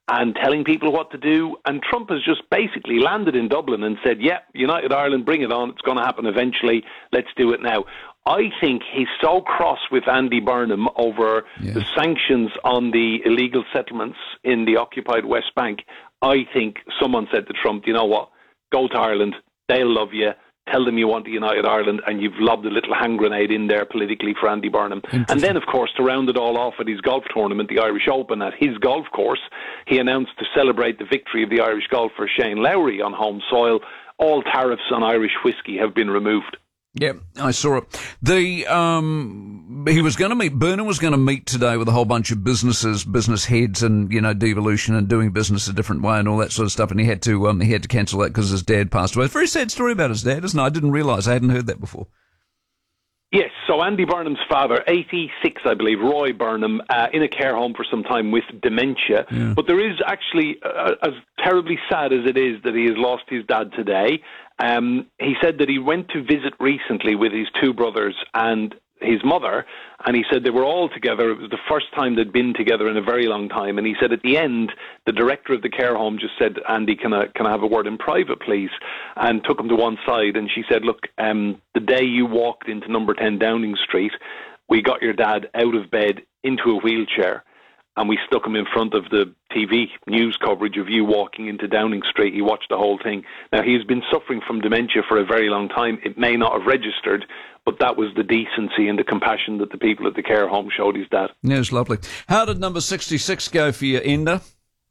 and telling people what to do. And Trump has just basically landed in Dublin and said, yeah, United Ireland, bring it on. It's going to happen eventually. Let's do it now. I think he's so cross with Andy Burnham over the sanctions on the illegal settlements in the occupied West Bank. I think someone said to Trump, you know what, go to Ireland, they'll love you. Tell them you want a United Ireland, and you've lobbed a little hand grenade in there politically for Andy Burnham. And then, of course, to round it all off at his golf tournament, the Irish Open, at his golf course, he announced to celebrate the victory of the Irish golfer Shane Lowry on home soil, all tariffs on Irish whiskey have been removed. Yeah, I saw it. Burnham was going to meet today with a whole bunch of business heads, and devolution and doing business a different way and all that sort of stuff. And he had to cancel that because his dad passed away. It's a very sad story about his dad, isn't it? I didn't realise. I hadn't heard that before. Yes, so Andy Burnham's father, 86, I believe, Roy Burnham, in a care home for some time with dementia. Yeah. But there is actually, as terribly sad as it is that he has lost his dad today, he said that he went to visit recently with his two brothers and his mother, and he said they were all together. It was the first time they'd been together in a very long time. And he said at the end, the director of the care home just said, Andy, can I have a word in private, please? And took him to one side. And she said, look, the day you walked into number 10 Downing Street, we got your dad out of bed into a wheelchair, and we stuck him in front of the TV news coverage of you walking into Downing Street. He watched the whole thing. Now, he has been suffering from dementia for a very long time. It may not have registered, but that was the decency and the compassion that the people at the care home showed his dad. Yeah, it's lovely. How did number 66 go for you, Enda?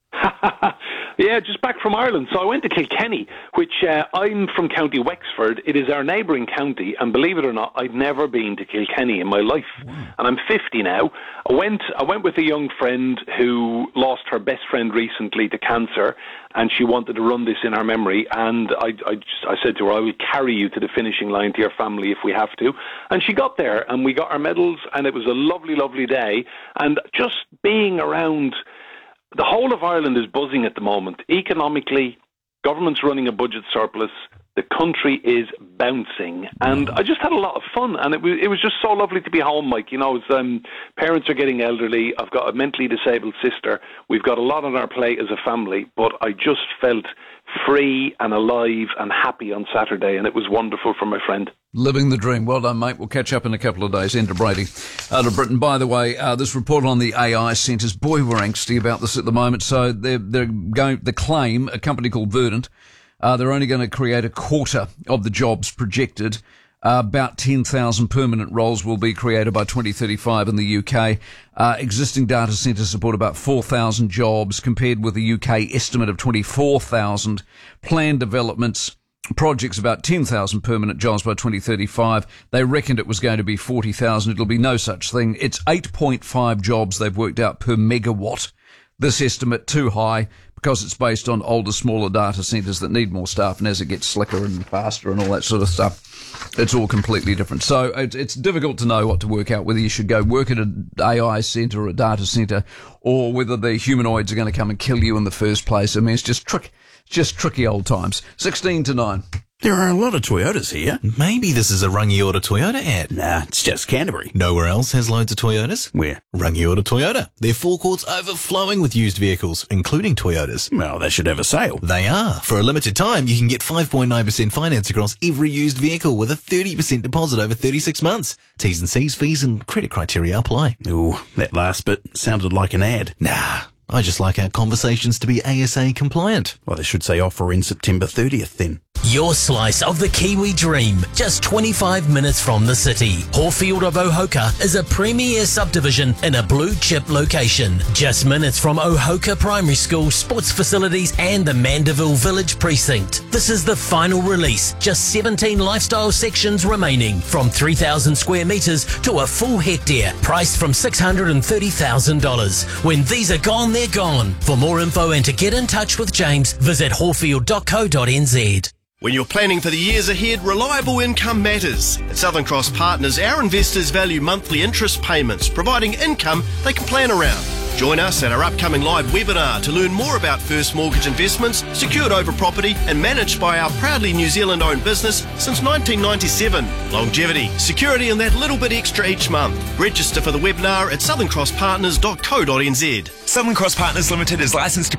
Yeah, just back from Ireland. So I went to Kilkenny, which I'm from County Wexford. It is our neighbouring county, and believe it or not, I'd never been to Kilkenny in my life. Wow. And I'm 50 now. I went with a young friend who lost her best friend recently to cancer, and she wanted to run this in her memory. And I said to her, I will carry you to the finishing line to your family if we have to. And she got there, and we got our medals, and it was a lovely, lovely day. And just being around... The whole of Ireland is buzzing at the moment. Economically, government's running a budget surplus. The country is bouncing. And I just had a lot of fun. And it was just so lovely to be home, Mike. Parents are getting elderly. I've got a mentally disabled sister. We've got a lot on our plate as a family. But I just felt free and alive and happy on Saturday. And it was wonderful for my friend. Living the dream. Well done, mate. We'll catch up in a couple of days. Enda Brady out of Britain. By the way, this report on the AI centres, boy, we're angsty about this at the moment. So they're going to claim, a company called Verdant, they're only going to create a quarter of the jobs projected. About 10,000 permanent roles will be created by 2035 in the UK. Existing data centres support about 4,000 jobs compared with the UK estimate of 24,000. Planned developments projects about 10,000 permanent jobs by 2035. They reckoned it was going to be 40,000. It'll be no such thing. It's 8.5 jobs they've worked out per megawatt. This estimate too high because it's based on older, smaller data centres that need more staff, and as it gets slicker and faster and all that sort of stuff, it's all completely different. So it's difficult to know what to work out, whether you should go work at an AI centre or a data centre, or whether the humanoids are going to come and kill you in the first place. I mean, it's just tricky old times. 16 to 9. There are a lot of Toyotas here. Maybe this is a Rangiora Toyota ad. Nah, it's just Canterbury. Nowhere else has loads of Toyotas? Where? Rangiora Toyota. Their forecourt's overflowing with used vehicles, including Toyotas. Well, they should have a sale. They are. For a limited time, you can get 5.9% finance across every used vehicle with a 30% deposit over 36 months. T's and C's, fees and credit criteria apply. Ooh, that last bit sounded like an ad. Nah, I just like our conversations to be ASA compliant. Well, they should say offer in September 30th then. Your slice of the Kiwi dream, just 25 minutes from the city. Horfield of Ohoka is a premier subdivision in a blue chip location. Just minutes from Ohoka Primary School, sports facilities and the Mandeville Village Precinct. This is the final release, just 17 lifestyle sections remaining, from 3,000 square metres to a full hectare, priced from $630,000. When these are gone, they're gone. For more info and to get in touch with James, visit horfield.co.nz. When you're planning for the years ahead, reliable income matters. At Southern Cross Partners, our investors value monthly interest payments, providing income they can plan around. Join us at our upcoming live webinar to learn more about first mortgage investments, secured over property and managed by our proudly New Zealand-owned business since 1997. Longevity, security and that little bit extra each month. Register for the webinar at southerncrosspartners.co.nz. Southern Cross Partners Limited is licensed to